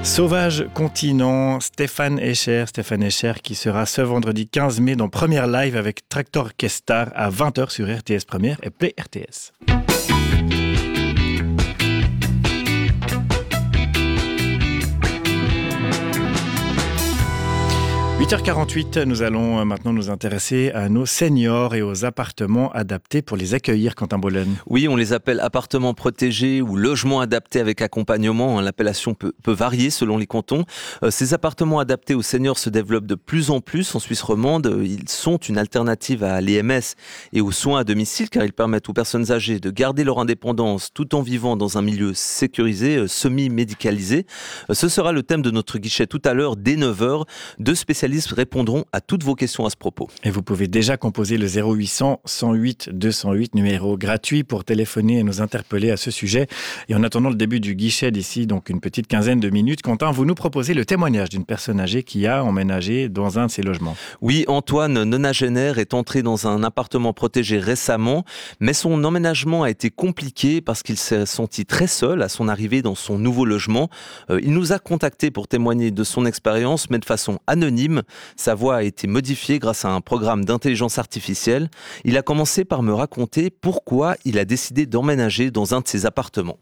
Sauvage Continent, Stéphane Escher qui sera ce vendredi 15 mai dans Première Live avec Tractor Kestar à 20h sur RTS Première et Play RTS. 8h48, nous allons maintenant nous intéresser à nos seniors et aux appartements adaptés pour les accueillir, Quentin Bollen. Oui, on les appelle appartements protégés ou logements adaptés avec accompagnement. L'appellation peut varier selon les cantons. Ces appartements adaptés aux seniors se développent de plus en plus en Suisse romande. Ils sont une alternative à l'EMS et aux soins à domicile car ils permettent aux personnes âgées de garder leur indépendance tout en vivant dans un milieu sécurisé, semi-médicalisé. Ce sera le thème de notre guichet tout à l'heure dès 9h. Deux spécialistes répondront à toutes vos questions à ce propos. Et vous pouvez déjà composer le 0800 108 208, numéro gratuit pour téléphoner et nous interpeller à ce sujet. Et en attendant le début du guichet d'ici donc une petite quinzaine de minutes, Quentin, vous nous proposez le témoignage d'une personne âgée qui a emménagé dans un de ses logements. Oui, Antoine, nonagénaire, est entré dans un appartement protégé récemment, mais son emménagement a été compliqué parce qu'il s'est senti très seul à son arrivée dans son nouveau logement. Il nous a contactés pour témoigner de son expérience, mais de façon anonyme. Sa voix a été modifiée grâce à un programme d'intelligence artificielle. Il a commencé par me raconter pourquoi il a décidé d'emménager dans un de ses appartements.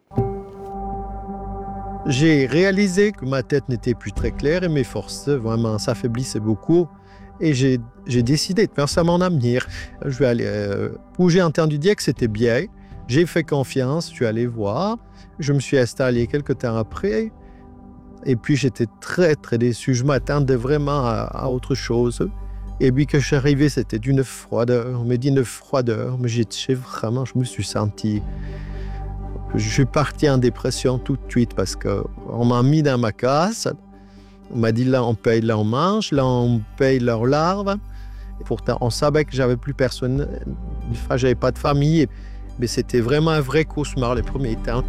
J'ai réalisé que ma tête n'était plus très claire et mes forces vraiment s'affaiblissaient beaucoup. Et j'ai décidé de faire ça mon avenir. Je vais aller où j'ai entendu dire que c'était bien. J'ai fait confiance, je suis allé voir. Je me suis installé quelques temps après. Et puis, j'étais très, très déçu. Je m'attendais vraiment à autre chose. Et puis, quand je suis arrivé, c'était d'une froideur. Mais d'une froideur. Mais je me suis senti... Je suis parti en dépression tout de suite parce qu'on m'a mis dans ma case. On m'a dit, là, on paye, là, on mange. Là, on paye leurs larves. Et pourtant, on savait que j'avais plus personne. Enfin, j'avais pas de famille. Mais c'était vraiment un vrai cauchemar les premiers temps.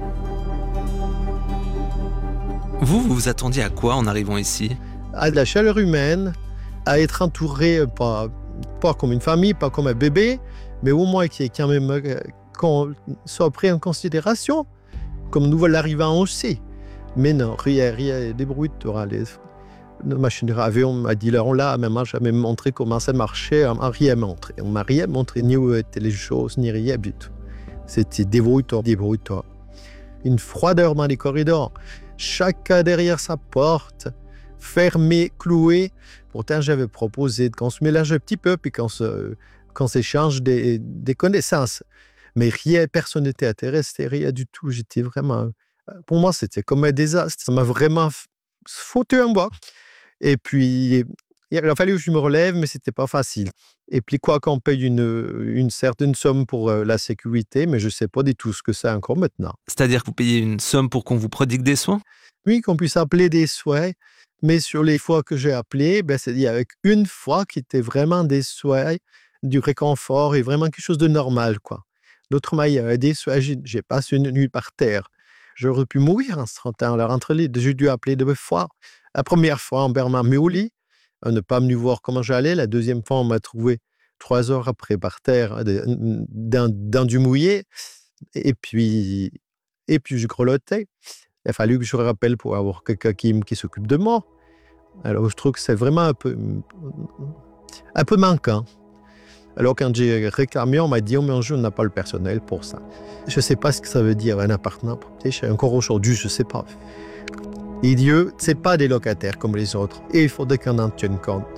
Vous vous attendiez à quoi en arrivant ici ? À de la chaleur humaine, à être entouré, pas comme une famille, pas comme un bébé, mais au moins qu'il y ait quand même qu'on soit pris en considération, comme nouvel arrivant aussi. Mais non, rien, débrouille-toi. La machine à laver, on m'a dit, là, on m'a jamais montré comment ça marchait, on m'a rien montré. On m'a rien montré, ni où étaient les choses, ni rien du tout. C'était débrouille-toi. Une froideur dans les corridors. Chacun derrière sa porte, fermé, cloué. Pourtant, j'avais proposé qu'on se mélange un petit peu puis qu'on s'échange des connaissances. Mais rien, personne n'était intéressé, rien du tout. J'étais vraiment... Pour moi, c'était comme un désastre. Ça m'a vraiment foutu en bois. Et puis, il a fallu que je me relève, mais c'était pas facile. Et puis, quoi qu'on paye une certaine somme pour la sécurité, mais je sais pas du tout ce que c'est encore maintenant. C'est-à-dire que vous payez une somme pour qu'on vous prodigue des soins ? Oui, qu'on puisse appeler des soins. Mais sur les fois que j'ai appelé, c'est-à-dire avec une fois qui était vraiment des soins, du réconfort et vraiment quelque chose de normal, quoi. D'autres il des soins, j'ai passé une nuit par terre. J'aurais pu mourir en ce temps. Alors, entre les deux, j'ai dû appeler 2 fois. La première fois, on m'a mis au lit. On n'est pas venu voir comment j'allais. La deuxième fois, on m'a trouvé 3 heures après par terre, dans du mouillé. Et puis je grelottais. Il a fallu que je rappelle pour avoir quelqu'un qui s'occupe de moi. Alors, je trouve que c'est vraiment un peu manquant. Alors, quand j'ai réclamé, on m'a dit, mais on n'a pas le personnel pour ça. Je ne sais pas ce que ça veut dire, un appartement. Encore aujourd'hui, je ne sais pas. Et Dieu, ce n'est pas des locataires comme les autres. Et il faudrait qu'on en tienne compte.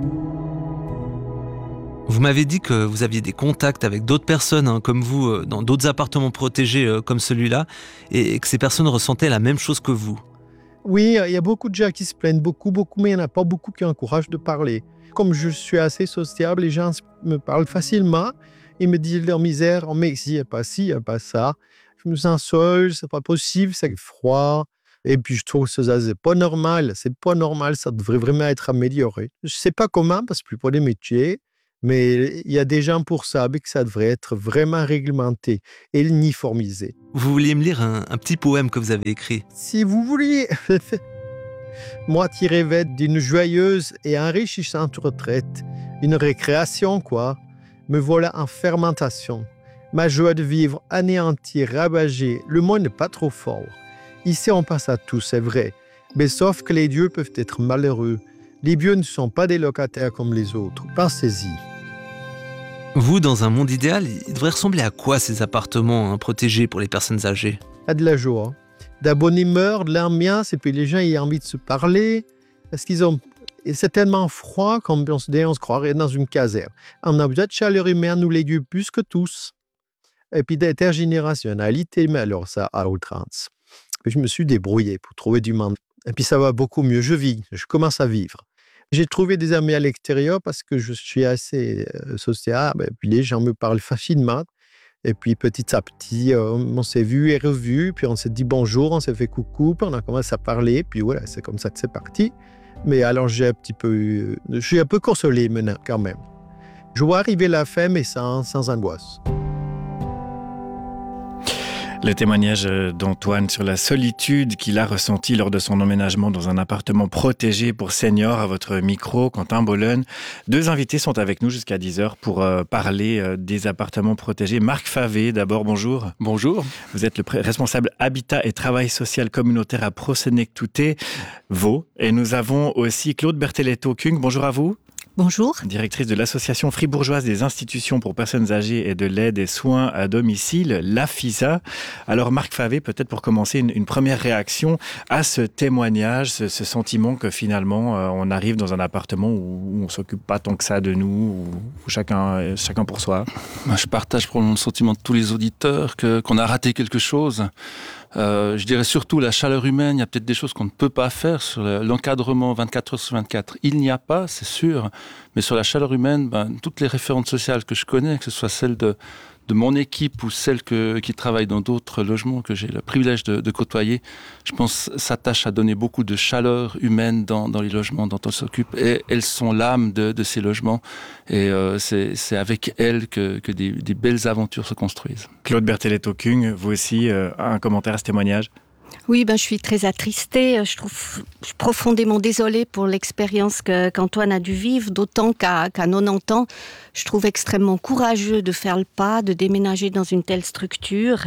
Vous m'avez dit que vous aviez des contacts avec d'autres personnes comme vous, dans d'autres appartements protégés comme celui-là, et que ces personnes ressentaient la même chose que vous. Oui, il y a beaucoup de gens qui se plaignent, beaucoup, mais il n'y en a pas beaucoup qui ont le courage de parler. Comme je suis assez sociable, les gens me parlent facilement. Ils me disent leur misère, oh, mais ici, il n'y a pas ci, il n'y a pas ça. Je me sens seul, c'est pas possible, c'est froid. Et puis, je trouve que ça, c'est pas normal, ça devrait vraiment être amélioré. Je ne sais pas comment, parce que c'est pas des métiers, mais il y a des gens pour ça, mais que ça devrait être vraiment réglementé et uniformisé. Vous vouliez me lire un petit poème que vous avez écrit ? Si vous vouliez... Moi, tiré vête d'une joyeuse et enrichissante retraite, une récréation, quoi, me voilà en fermentation. Ma joie de vivre anéantie, ravagée, le mot n'est pas trop fort. Ici, on passe à tout, c'est vrai. Mais sauf que les dieux peuvent être malheureux. Les dieux ne sont pas des locataires comme les autres. Pensez-y. Vous, dans un monde idéal, il devrait ressembler à quoi ces appartements protégés pour les personnes âgées ? À de la joie, de la bonne humeur, de l'ambiance, et puis les gens ils ont envie de se parler. Parce qu'ils ont... Et c'est tellement froid qu'on on se croirait dans une caserne. On a besoin de chaleur humaine, nous les dieux, plus que tous. Et puis d'intergénérationnalité, mais alors ça, à outrance. Je me suis débrouillé pour trouver du monde. Et puis ça va beaucoup mieux. Je commence à vivre. J'ai trouvé des amis à l'extérieur parce que je suis assez sociable. Et puis les gens me parlent facilement. Et puis petit à petit, on s'est vu et revu. Puis on s'est dit bonjour, on s'est fait coucou. Puis on a commencé à parler. Puis voilà, c'est comme ça que c'est parti. Mais alors je suis un peu consolé maintenant quand même. Je vois arriver la fin, mais sans angoisse. Le témoignage d'Antoine sur la solitude qu'il a ressentie lors de son emménagement dans un appartement protégé pour seniors à votre micro, Quentin Bollen. 2 invités sont avec nous jusqu'à 10h pour parler des appartements protégés. Marc Favé, d'abord, bonjour. Bonjour. Vous êtes le responsable Habitat et Travail Social Communautaire à Prosenectute, Vaud. Et nous avons aussi Claude Berteletto-Kung. Bonjour à vous. Bonjour. Directrice de l'Association fribourgeoise des institutions pour personnes âgées et de l'aide et soins à domicile, l'AFISA. Alors Marc Favé, peut-être pour commencer, une première réaction à ce témoignage, ce sentiment que finalement on arrive dans un appartement où on ne s'occupe pas tant que ça de nous, où chacun pour soi. Moi, je partage probablement le sentiment de tous les auditeurs qu'on a raté quelque chose. Je dirais surtout la chaleur humaine. Il y a peut-être des choses qu'on ne peut pas faire sur l'encadrement 24 heures sur 24. Il n'y a pas, c'est sûr. Mais sur la chaleur humaine, toutes les référentes sociales que je connais, que ce soit celles de mon équipe ou celles qui travaillent dans d'autres logements que j'ai le privilège de côtoyer, je pense s'attachent à donner beaucoup de chaleur humaine dans les logements dont on s'occupe. Et elles sont l'âme de ces logements. Et c'est avec elles que des belles aventures se construisent. Claude Berteletto-Kung, vous aussi, un commentaire à ce témoignage ? Oui, je suis très attristée. Je suis profondément désolée pour l'expérience qu'Antoine a dû vivre, d'autant qu'à 90 ans, je trouve extrêmement courageux de faire le pas, de déménager dans une telle structure.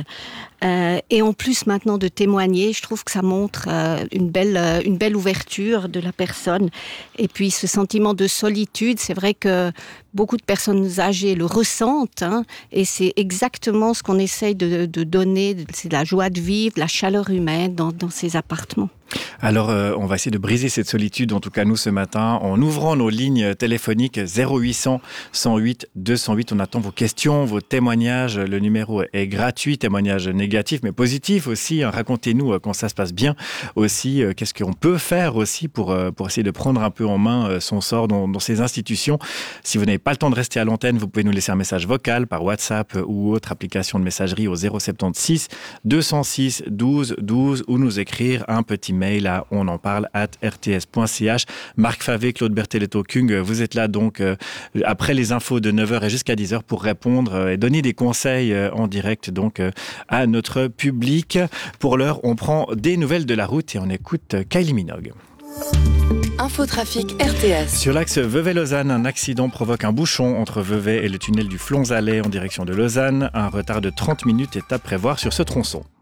Et en plus maintenant de témoigner, je trouve que ça montre une belle ouverture de la personne. Et puis ce sentiment de solitude, c'est vrai que beaucoup de personnes âgées le ressentent, et c'est exactement ce qu'on essaye de donner, c'est de la joie de vivre, la chaleur humaine dans ces appartements. Alors, on va essayer de briser cette solitude, en tout cas nous ce matin, en ouvrant nos lignes téléphoniques 0800 108 208. On attend vos questions, vos témoignages. Le numéro est gratuit, témoignages négatifs, mais positifs aussi. Racontez-nous quand ça se passe bien aussi. Qu'est-ce qu'on peut faire aussi pour essayer de prendre un peu en main son sort dans ces institutions. Si vous n'avez pas le temps de rester à l'antenne, vous pouvez nous laisser un message vocal par WhatsApp ou autre application de messagerie au 076 206 12 12 ou nous écrire un petit mail à onenparle@rts.ch. Marc Favé, Claude Berteletto-Kung, vous êtes là donc après les infos de 9h et jusqu'à 10h pour répondre et donner des conseils en direct donc à notre public. Pour l'heure, on prend des nouvelles de la route et on écoute Kylie Minogue. Infotrafic RTS. Sur l'axe Vevey-Lausanne, un accident provoque un bouchon entre Vevey et le tunnel du Flonzalais en direction de Lausanne. Un retard de 30 minutes est à prévoir sur ce tronçon.